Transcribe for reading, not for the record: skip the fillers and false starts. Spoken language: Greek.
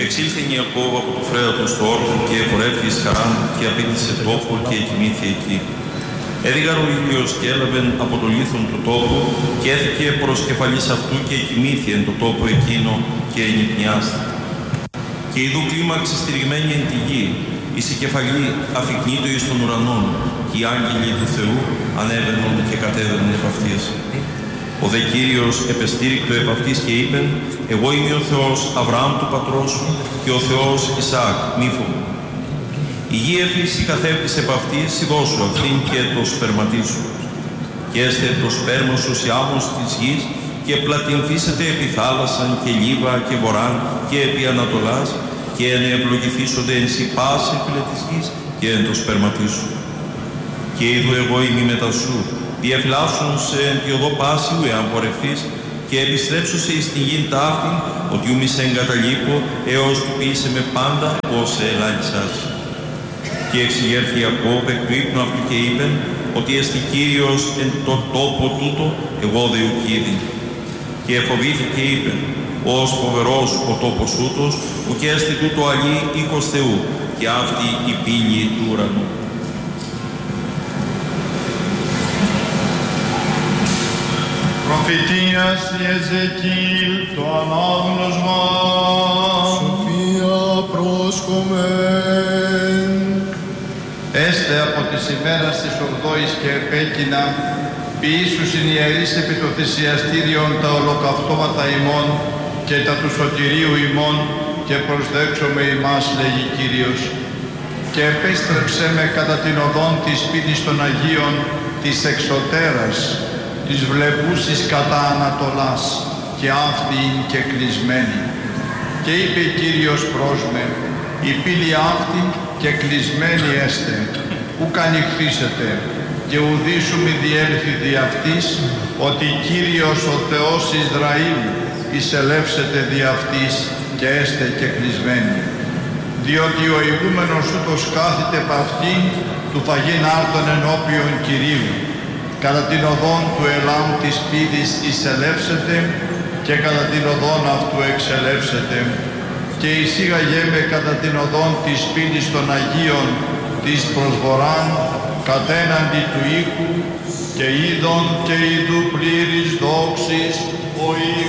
Εξήλθε Ιακώβ από το φρέατο στο όρκο και πορεύθη εις Χαράν και απήντησε τόπο και εκοιμήθη εκεί. Έδιγαρ ο ήλιος και έλαβεν από το λίθον του τόπου και έθηκε προς κεφαλής αυτού και εκοιμήθη εν το τόπο εκείνο και ενυπνιάστη. Και ειδού κλίμαξ στηριγμένη εν τη γη, εις η κεφαλή αφικνήτω εις των ουρανών, και οι άγγελοι του Θεού ανέβαινον και κατέβαινον επ' αυτής. Ο δε Κύριος επεστήρικτο επ' αυτής και είπεν, εγώ είμαι ο Θεός Αβραάμ του πατρός σου και ο Θεός Ισαάκ, μη φοβού. Η γη εφύση καθέπτης επ' αυτής, ειδώσου αυτήν και το σπερματί σου. Και έστε το σπέρμα σου εις άμμος της γης και πλατινθήσετε επί θάλασσαν και λίβα και βοράν και επί ανατολάς και ενευλογηθήσονται εν σοι πάση φίλε της γης και εν το σπερματί σου. Και είδω εγώ ημί μετά σου, διαφυλάσσουν σε εν τη οδό πάσιου εάν πορευθείς και επιστρέψωσε εις την γην ταύτη, ότι ου μη σε εγκαταλείπω έως του ποιήσε με πάντα όσε ελάλησάς. Και εξηγέρθη Ιακώβ εκ του ύπνου αυτού και είπεν, ότι εστι Κύριος εν το τόπο τούτο, εγώ δε ουκ είδη. Και εφοβήθηκε είπε, ως φοβερός ο τόπος ούτος, ουκ έστι τούτο αλλή οίκος Θεού, και αυτή η πύλη του ουρανού. Προφητείας Ιεζεκήλ, το ανάγνωσμα. Σοφία πρόσχομεν. Έστε από τις ημέρας της ογδόης και επέκεινα, ποιήσουσιν ιερείς επί το θυσιαστήριον τα ολοκαυτώματα ημών και τα του σωτηρίου ημών και προσδέξομαι ημάς, λέγει Κύριος. Και επέστρεψε με κατά την οδόν της σπίτης των Αγίων της εξωτέρας, της βλεπούσης κατά Ανατολάς, και αυτή είναι και κλεισμένη. Και είπε Κύριος προς με, η πύλη αυτή και κλεισμένη έστε, ουκ ανοιχθήσετε, και ουδήσου μη διέλθει δι' αυτής, ότι Κύριος ο Θεός Ισραήλ εισελεύσετε δι' αυτής και έστε και κλεισμένη. Διότι ο ηγούμενος ούτως κάθεται επ' αυτήν, του θα γίνει άρτον ενώπιον Κυρίου. Κατά την οδόν του Ελάμ της πύλης εισελεύσετε και κατά την οδόν αυτού εξελεύσετε. Και εισήγαγέ με κατά την οδόν της πύλης των Αγίων της προσβοράν κατέναντι του οίκου και είδον και είδου πλήρης δόξης ο